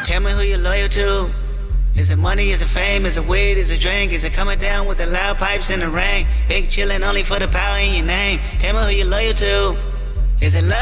Tell me who you're loyal to. Is it money, is it fame, is it weed, is it drink? Is it coming down with the loud pipes in the rain? Big chillin' only for the power in your name. Tell me who you're loyal to. Is it love?